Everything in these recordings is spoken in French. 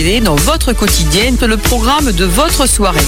télé dans votre quotidienne, le programme de votre soirée.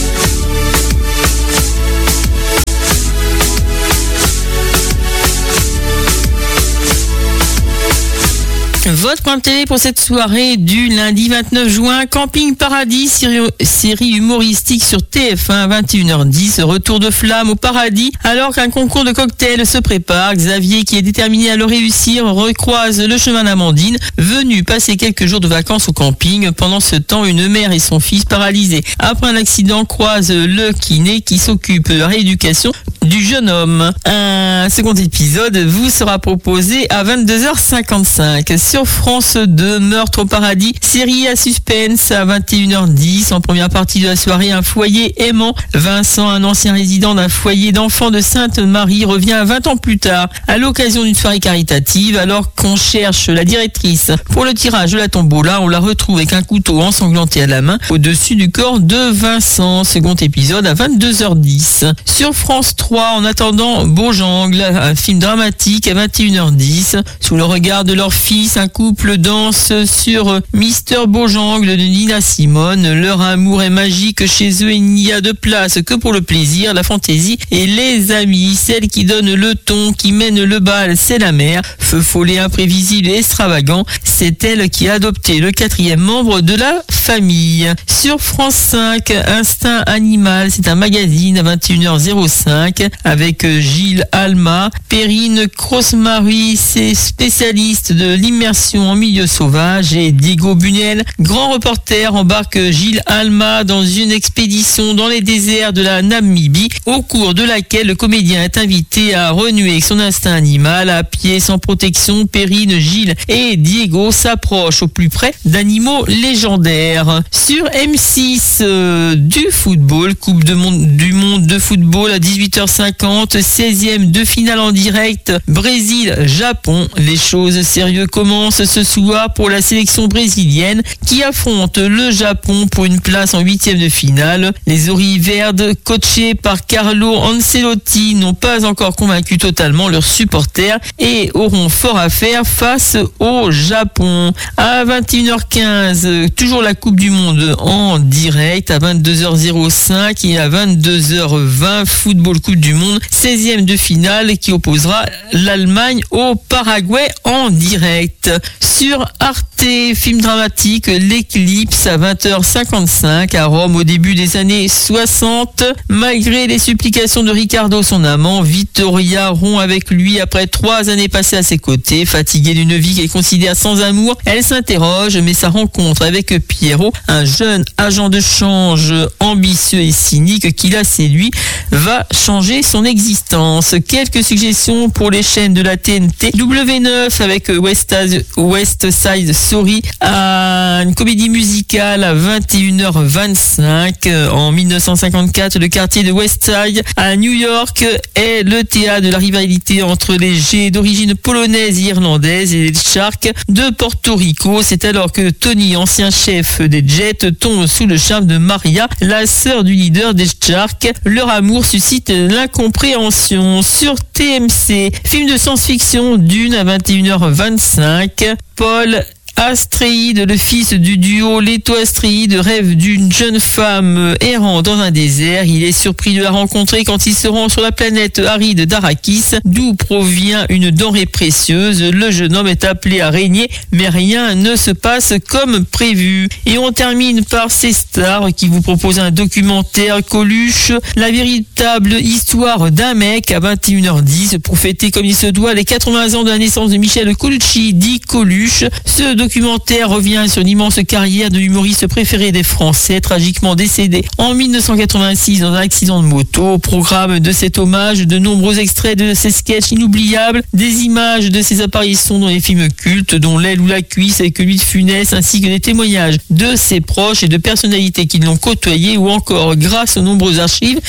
Votre point de télé pour cette soirée du lundi 29 juin, Camping Paradis, série humoristique sur TF1, 21h10, retour de flamme au paradis. Alors qu'un concours de cocktails se prépare, Xavier, qui est déterminé à le réussir, recroise le chemin d'Amandine, venue passer quelques jours de vacances au camping. Pendant ce temps, une mère et son fils paralysés après un accident croisent le kiné qui s'occupe de la rééducation du jeune homme. Un second épisode vous sera proposé à 22h55. Sur France 2, Meurtre au paradis, série à suspense à 21h10. En première partie de la soirée, un foyer aimant. Vincent, un ancien résident d'un foyer d'enfants de Sainte-Marie, revient 20 ans plus tard à l'occasion d'une soirée caritative. Alors qu'on cherche la directrice pour le tirage de la tombola, on la retrouve avec un couteau ensanglanté à la main au-dessus du corps de Vincent. Second épisode à 22h10. Sur France 3, en attendant Beaujangle, un film dramatique à 21h10. Sous le regard de leur fils, un couple danse sur Mister Beaujangle de Nina Simone. Leur amour est magique chez eux, il n'y a de place que pour le plaisir, la fantaisie et les amis. Celle qui donne le ton, qui mène le bal, c'est la mère. Feu follet, imprévisible et extravagant, c'est elle qui a adopté le 4e membre de la famille. Sur France 5, Instinct Animal, c'est un magazine à 21h05 avec Gilles Alma. Perrine Cross-Marie, c'est spécialiste de l'immersion en milieu sauvage, et Diego Bunel, grand reporter, embarque Gilles Alma dans une expédition dans les déserts de la Namibie, au cours de laquelle le comédien est invité à renouer avec son instinct animal. À pied, sans protection, Perrine, Gilles et Diego s'approchent au plus près d'animaux légendaires. Sur M6, du football, Coupe du monde de football à 18h50, 16e de finale en direct, Brésil-Japon. Les choses sérieuses commencent ce soir pour la sélection brésilienne qui affronte le Japon pour une place en 8e de finale. Les Oreilles Verdes, coachés par Carlo Ancelotti, n'ont pas encore convaincu totalement leurs supporters et auront fort à faire face au Japon. À 21h15, toujours la Coupe du Monde en direct. À 22h05 et à 22h20, football Coupe du Monde, 16e de finale qui opposera l'Allemagne au Paraguay en direct. Sur Arte, film dramatique, L'éclipse à 20h55 à Rome au début des années 60. Malgré les supplications de Ricardo, son amant, Vittoria rompt avec lui après 3 années passées à ses côtés. Fatiguée d'une vie qu'elle considère sans amour, elle s'interroge, mais sa rencontre avec Piero, un jeune agent de change ambitieux et cynique qui l'a séduit, va changer son existence. Quelques suggestions pour les chaînes de la TNT. W9 avec West Side Story, une comédie musicale à 21h25. En 1954, le quartier de West Side à New York est le théâtre de la rivalité entre les G d'origine polonaise et irlandaise et les Sharks de Porto Rico. C'est alors que Tony, ancien chef des Jets, tombe sous le charme de Maria, la sœur du leader des Sharks. Leur amour suscite l'incompréhension. Sur TMC, film de science-fiction, Dune à 21h25. Paul Astréide, le fils du duo Leto Astréide, rêve d'une jeune femme errant dans un désert. Il est surpris de la rencontrer quand il se rend sur la planète aride d'Arrakis, d'où provient une denrée précieuse. Le jeune homme est appelé à régner, mais rien ne se passe comme prévu. Et on termine par ces stars qui vous proposent un documentaire, Coluche, la véritable histoire d'un mec, à 21h10 pour fêter comme il se doit les 80 ans de la naissance de Michel Colucci, dit Coluche. Ce documentaire revient sur l'immense carrière de l'humoriste préféré des Français, tragiquement décédé en 1986 dans un accident de moto. Au programme de cet hommage, de nombreux extraits de ses sketchs inoubliables, des images de ses apparitions dans les films cultes, dont L'aile ou la cuisse avec Louis de Funès, ainsi que des témoignages de ses proches et de personnalités qui l'ont côtoyé, ou encore, grâce aux nombreuses archives